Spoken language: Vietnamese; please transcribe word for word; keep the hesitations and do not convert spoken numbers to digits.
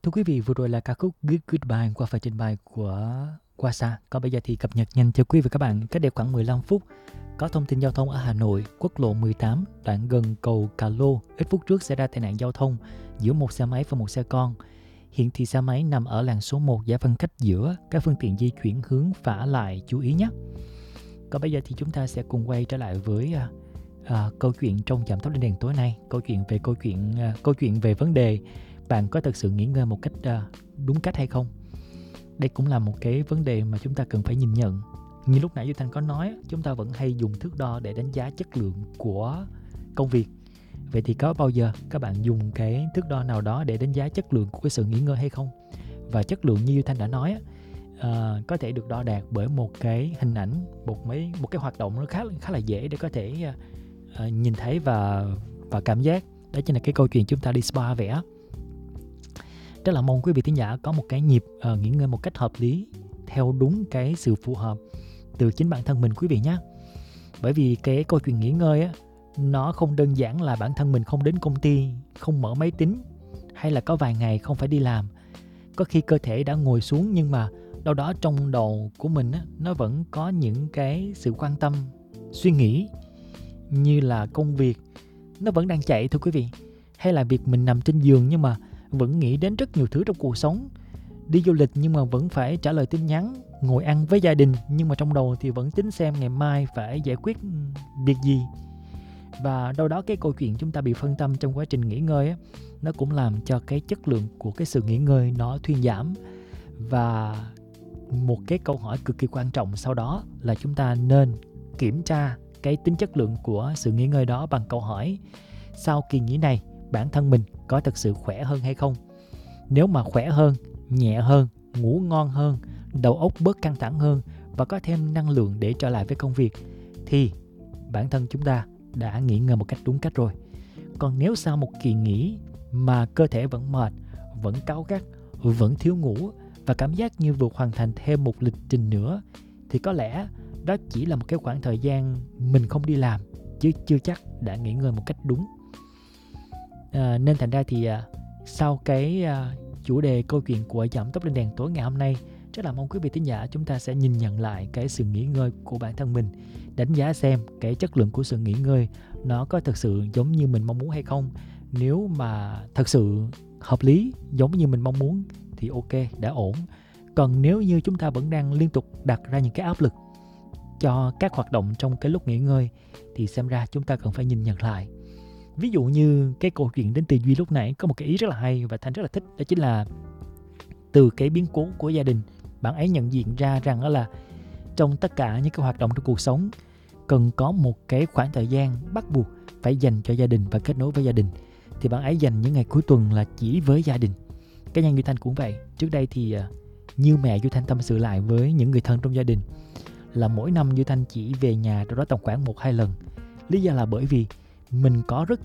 Thưa quý vị, vừa rồi là ca khúc Good Goodbye qua phần trình bày của Quasa. Còn bây giờ thì cập nhật nhanh cho quý vị và các bạn. Cách đây khoảng mười lăm phút, có thông tin giao thông ở Hà Nội, quốc lộ mười tám, đoạn gần cầu Cà Lô. Ít phút trước xảy ra tai nạn giao thông giữa một xe máy và một xe con. Hiện thì xe máy nằm ở làn số một, giải phân cách giữa, các phương tiện di chuyển hướng phả lại, chú ý nhé. Còn bây giờ thì chúng ta sẽ cùng quay trở lại với à, à, câu chuyện trong Chạm Tóc Lên Đèn tối nay. Câu chuyện về câu chuyện à, câu chuyện về vấn đề bạn có thực sự nghỉ ngơi một cách uh, đúng cách hay không? Đây cũng là một cái vấn đề mà chúng ta cần phải nhìn nhận. Như lúc nãy Duy Thanh có nói, chúng ta vẫn hay dùng thước đo để đánh giá chất lượng của công việc. Vậy thì có bao giờ các bạn dùng cái thước đo nào đó để đánh giá chất lượng của cái sự nghỉ ngơi hay không? Và chất lượng như Duy Thanh đã nói uh, có thể được đo đạc bởi một cái hình ảnh, một mấy một cái hoạt động nó khá khá là dễ để có thể uh, uh, nhìn thấy và và cảm giác. Đó chính là cái câu chuyện chúng ta đi spa vẽ. Rất là mong quý vị thính giả có một cái nhịp uh, nghỉ ngơi một cách hợp lý theo đúng cái sự phù hợp từ chính bản thân mình quý vị nhé. Bởi vì cái câu chuyện nghỉ ngơi á, nó không đơn giản là bản thân mình không đến công ty, không mở máy tính hay là có vài ngày không phải đi làm. Có khi cơ thể đã ngồi xuống nhưng mà đâu đó trong đầu của mình á, nó vẫn có những cái sự quan tâm, suy nghĩ như là công việc nó vẫn đang chạy thưa quý vị. Hay là việc mình nằm trên giường nhưng mà vẫn nghĩ đến rất nhiều thứ trong cuộc sống. Đi du lịch nhưng mà vẫn phải trả lời tin nhắn. Ngồi ăn với gia đình nhưng mà trong đầu thì vẫn tính xem ngày mai phải giải quyết việc gì. Và đâu đó cái câu chuyện chúng ta bị phân tâm trong quá trình nghỉ ngơi á, nó cũng làm cho cái chất lượng của cái sự nghỉ ngơi nó thuyên giảm. Và một cái câu hỏi cực kỳ quan trọng sau đó là chúng ta nên kiểm tra cái tính chất lượng của sự nghỉ ngơi đó bằng câu hỏi: sau kỳ nghỉ này bản thân mình có thực sự khỏe hơn hay không? Nếu mà khỏe hơn, nhẹ hơn, ngủ ngon hơn, đầu óc bớt căng thẳng hơn và có thêm năng lượng để trở lại với công việc thì bản thân chúng ta đã nghỉ ngơi một cách đúng cách rồi. Còn nếu sau một kỳ nghỉ mà cơ thể vẫn mệt, vẫn cáu gắt, vẫn thiếu ngủ và cảm giác như vừa hoàn thành thêm một lịch trình nữa thì có lẽ đó chỉ là một cái khoảng thời gian mình không đi làm chứ chưa chắc đã nghỉ ngơi một cách đúng. À, nên thành ra thì à, sau cái à, chủ đề câu chuyện của Giảm Tốc Lên Đèn tối ngày hôm nay, rất là mong quý vị thính giả chúng ta sẽ nhìn nhận lại cái sự nghỉ ngơi của bản thân mình, đánh giá xem cái chất lượng của sự nghỉ ngơi nó có thực sự giống như mình mong muốn hay không. Nếu mà thật sự hợp lý giống như mình mong muốn thì ok, đã ổn. Còn nếu như chúng ta vẫn đang liên tục đặt ra những cái áp lực cho các hoạt động trong cái lúc nghỉ ngơi thì xem ra chúng ta cần phải nhìn nhận lại. Ví dụ như cái câu chuyện đến từ Duy lúc nãy có một cái ý rất là hay và Thanh rất là thích, đó chính là từ cái biến cố của gia đình, bạn ấy nhận diện ra rằng đó là trong tất cả những cái hoạt động trong cuộc sống cần có một cái khoảng thời gian bắt buộc phải dành cho gia đình và kết nối với gia đình. Thì bạn ấy dành những ngày cuối tuần là chỉ với gia đình. Cá nhân Duy Thanh cũng vậy. Trước đây thì như mẹ Duy Thanh tâm sự lại với những người thân trong gia đình là mỗi năm Duy Thanh chỉ về nhà đâu đó tầm khoảng một hai lần. Lý do là bởi vì mình có rất